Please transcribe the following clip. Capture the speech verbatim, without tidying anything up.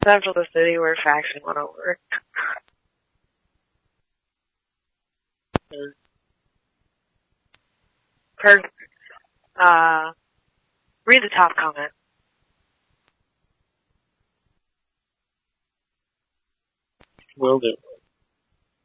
Central the city where faction went over. Per, uh, read the top comment. Will do.